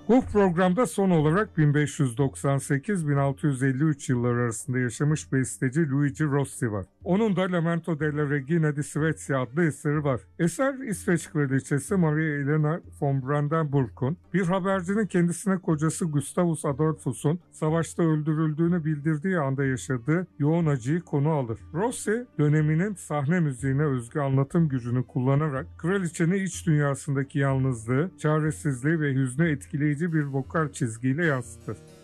Bu programda son olarak 1598-1653 yılları arasında yaşamış besteci Luigi Rossi var. Onun da Lamento della Regina di Svezia adlı eseri var. Eser İsveç Kraliçesi Maria Elena von Brandenburg'un bir habercinin kendisine kocası Gustavus Adolphus'un savaşta öldürüldüğünü bildirdiği anda yaşadığı yoğun acıyı konu alır. Rossi döneminin sahne müziğine özgü anlatım gücünü kullanarak kraliçenin iç dünyasındaki yalnızlığı, çaresizliği ve hüznü etkileyici bir vokal çizgiyle yansıtır.